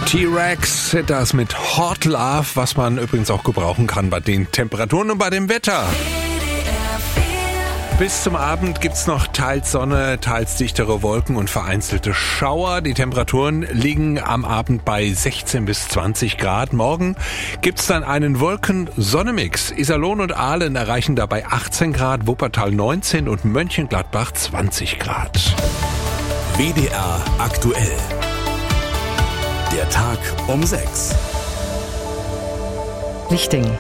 T-Rex, das mit Hot Love, was man übrigens auch gebrauchen kann bei den Temperaturen und bei dem Wetter. Bis zum Abend gibt's noch teils Sonne, teils dichtere Wolken und vereinzelte Schauer. Die Temperaturen liegen am Abend bei 16 bis 20 Grad. Morgen gibt's dann einen Wolken-Sonne-Mix. Iserlohn und Aalen erreichen dabei 18 Grad, Wuppertal 19 und Mönchengladbach 20 Grad. WDR aktuell. Der Tag um 6. Lichting.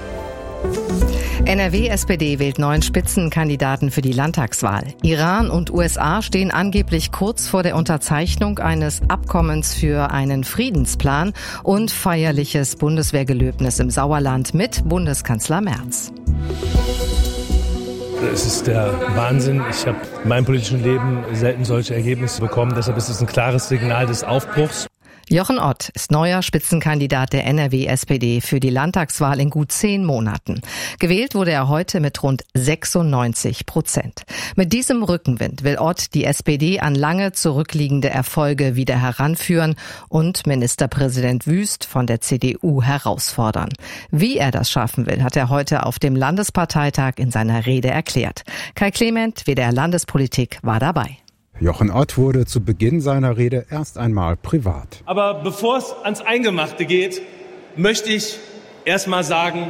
NRW-SPD wählt neuen Spitzenkandidaten für die Landtagswahl. Iran und USA stehen angeblich kurz vor der Unterzeichnung eines Abkommens für einen Friedensplan und feierliches Bundeswehrgelöbnis im Sauerland mit Bundeskanzler Merz. Es ist der Wahnsinn. Ich habe in meinem politischen Leben selten solche Ergebnisse bekommen. Deshalb ist es ein klares Signal des Aufbruchs. Jochen Ott ist neuer Spitzenkandidat der NRW-SPD für die Landtagswahl in gut 10 Monaten. Gewählt wurde er heute mit rund 96%. Mit diesem Rückenwind will Ott die SPD an lange zurückliegende Erfolge wieder heranführen und Ministerpräsident Wüst von der CDU herausfordern. Wie er das schaffen will, hat er heute auf dem Landesparteitag in seiner Rede erklärt. Kai Clement, WDR Landespolitik, war dabei. Jochen Ott wurde zu Beginn seiner Rede erst einmal privat. Aber bevor es ans Eingemachte geht, möchte ich erst mal sagen,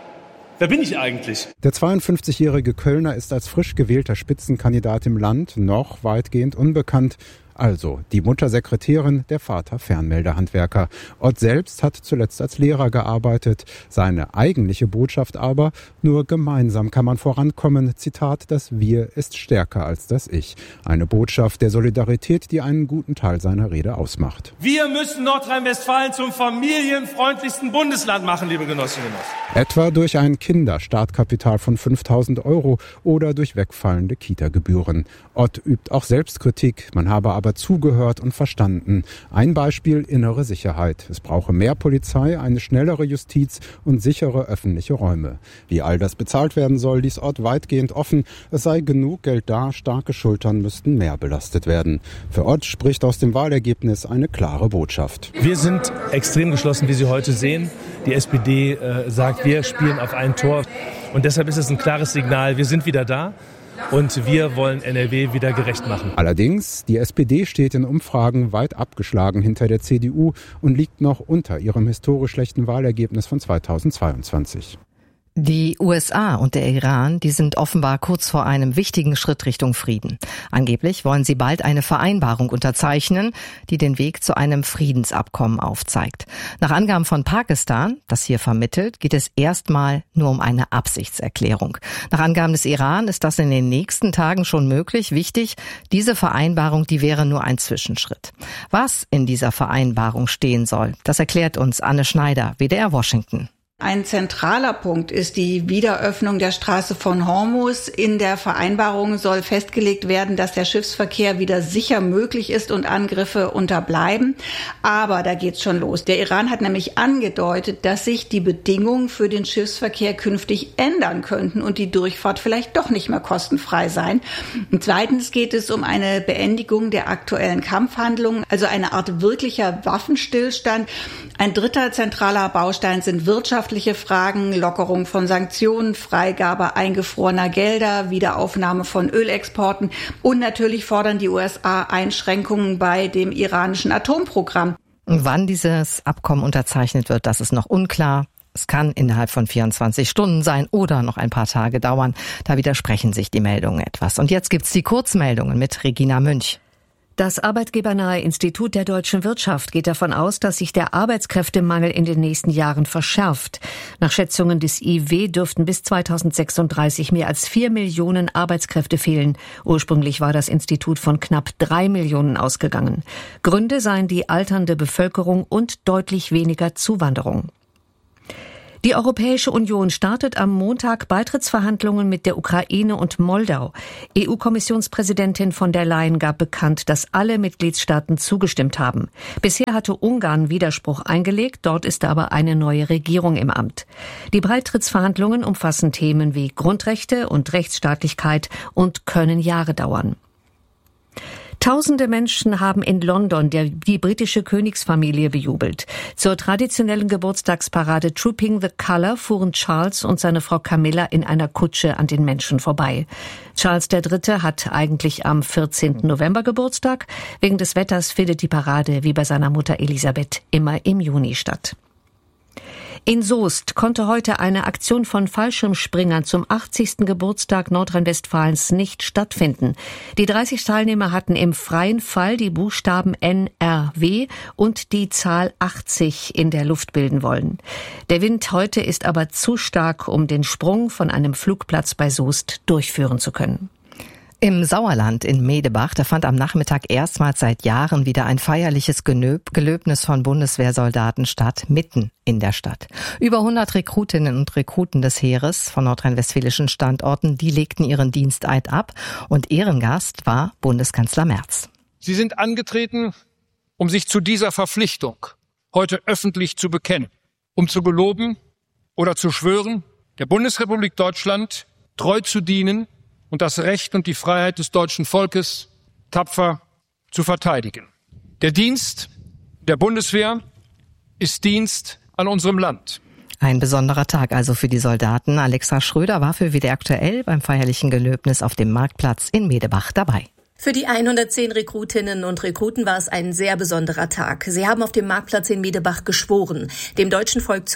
wer bin ich eigentlich? Der 52-jährige Kölner ist als frisch gewählter Spitzenkandidat im Land noch weitgehend unbekannt. Also die Mutter Sekretärin, der Vater Fernmeldehandwerker. Ott selbst hat zuletzt als Lehrer gearbeitet. Seine eigentliche Botschaft aber: nur gemeinsam kann man vorankommen. Zitat: das Wir ist stärker als das Ich. Eine Botschaft der Solidarität, die einen guten Teil seiner Rede ausmacht. Wir müssen Nordrhein-Westfalen zum familienfreundlichsten Bundesland machen, liebe Genossinnen und Genossen. Etwa durch ein Kinderstartkapital von 5.000 € oder durch wegfallende Kita-Gebühren. Ott übt auch Selbstkritik. Man habe aber zugehört und verstanden. Ein Beispiel: innere Sicherheit. Es brauche mehr Polizei, eine schnellere Justiz und sichere öffentliche Räume. Wie all das bezahlt werden soll, ließ Ott weitgehend offen. Es sei genug Geld da, starke Schultern müssten mehr belastet werden. Für Ott spricht aus dem Wahlergebnis eine klare Botschaft. Wir sind extrem geschlossen, wie Sie heute sehen. Die SPD sagt, wir spielen auf ein Tor. Und deshalb ist es ein klares Signal, wir sind wieder da. Und wir wollen NRW wieder gerecht machen. Allerdings, die SPD steht in Umfragen weit abgeschlagen hinter der CDU und liegt noch unter ihrem historisch schlechten Wahlergebnis von 2022. Die USA und der Iran, die sind offenbar kurz vor einem wichtigen Schritt Richtung Frieden. Angeblich wollen sie bald eine Vereinbarung unterzeichnen, die den Weg zu einem Friedensabkommen aufzeigt. Nach Angaben von Pakistan, das hier vermittelt, geht es erstmal nur um eine Absichtserklärung. Nach Angaben des Iran ist das in den nächsten Tagen schon möglich. Wichtig, diese Vereinbarung, die wäre nur ein Zwischenschritt. Was in dieser Vereinbarung stehen soll, das erklärt uns Anne Schneider, WDR Washington. Ein zentraler Punkt ist die Wiederöffnung der Straße von Hormuz. In der Vereinbarung soll festgelegt werden, dass der Schiffsverkehr wieder sicher möglich ist und Angriffe unterbleiben. Aber da geht's schon los. Der Iran hat nämlich angedeutet, dass sich die Bedingungen für den Schiffsverkehr künftig ändern könnten und die Durchfahrt vielleicht doch nicht mehr kostenfrei sein. Und zweitens geht es um eine Beendigung der aktuellen Kampfhandlungen, also eine Art wirklicher Waffenstillstand. Ein dritter zentraler Baustein sind wirtschaftliche Fragen, Lockerung von Sanktionen, Freigabe eingefrorener Gelder, Wiederaufnahme von Ölexporten und natürlich fordern die USA Einschränkungen bei dem iranischen Atomprogramm. Wann dieses Abkommen unterzeichnet wird, das ist noch unklar. Es kann innerhalb von 24 Stunden sein oder noch ein paar Tage dauern. Da widersprechen sich die Meldungen etwas. Und jetzt gibt's die Kurzmeldungen mit Regina Münch. Das Arbeitgebernahe Institut der deutschen Wirtschaft geht davon aus, dass sich der Arbeitskräftemangel in den nächsten Jahren verschärft. Nach Schätzungen des IW dürften bis 2036 mehr als 4 Millionen Arbeitskräfte fehlen. Ursprünglich war das Institut von knapp 3 Millionen ausgegangen. Gründe seien die alternde Bevölkerung und deutlich weniger Zuwanderung. Die Europäische Union startet am Montag Beitrittsverhandlungen mit der Ukraine und Moldau. EU-Kommissionspräsidentin von der Leyen gab bekannt, dass alle Mitgliedstaaten zugestimmt haben. Bisher hatte Ungarn Widerspruch eingelegt, dort ist aber eine neue Regierung im Amt. Die Beitrittsverhandlungen umfassen Themen wie Grundrechte und Rechtsstaatlichkeit und können Jahre dauern. Tausende Menschen haben in London die britische Königsfamilie bejubelt. Zur traditionellen Geburtstagsparade Trooping the Colour fuhren Charles und seine Frau Camilla in einer Kutsche an den Menschen vorbei. Charles III. Hat eigentlich am 14. November Geburtstag. Wegen des Wetters findet die Parade wie bei seiner Mutter Elisabeth immer im Juni statt. In Soest konnte heute eine Aktion von Fallschirmspringern zum 80. Geburtstag Nordrhein-Westfalens nicht stattfinden. Die 30 Teilnehmer hatten im freien Fall die Buchstaben NRW und die Zahl 80 in der Luft bilden wollen. Der Wind heute ist aber zu stark, um den Sprung von einem Flugplatz bei Soest durchführen zu können. Im Sauerland in Medebach, da fand am Nachmittag erstmals seit Jahren wieder ein feierliches Gelöbnis von Bundeswehrsoldaten statt, mitten in der Stadt. Über 100 Rekrutinnen und Rekruten des Heeres von nordrhein-westfälischen Standorten, die legten ihren Diensteid ab und Ehrengast war Bundeskanzler Merz. Sie sind angetreten, um sich zu dieser Verpflichtung heute öffentlich zu bekennen, um zu geloben oder zu schwören, der Bundesrepublik Deutschland treu zu dienen und das Recht und die Freiheit des deutschen Volkes tapfer zu verteidigen. Der Dienst der Bundeswehr ist Dienst an unserem Land. Ein besonderer Tag also für die Soldaten. Alexa Schröder war für WDR aktuell beim feierlichen Gelöbnis auf dem Marktplatz in Medebach dabei. Für die 110 Rekrutinnen und Rekruten war es ein sehr besonderer Tag. Sie haben auf dem Marktplatz in Medebach geschworen, dem deutschen Volk